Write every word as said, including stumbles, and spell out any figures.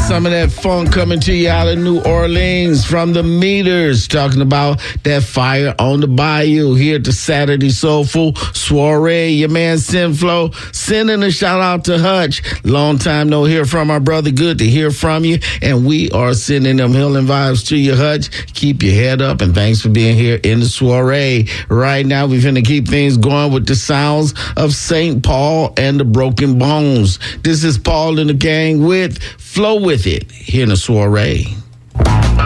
some of that funk coming to you out of New Orleans from the Meters, talking about that fire on the bayou here at the Saturday Soulful Soiree. Your man Sinflow sending a shout out to Hutch. Long time no hear from our brother. Good to hear from you. And we are sending them healing vibes to you, Hutch. Keep your head up, and thanks for being here in the soiree. Right now, we're finna keep things going with the sounds of Saint Paul and the Broken Bones. This is Paul and the gang with Flow With It here in the soiree.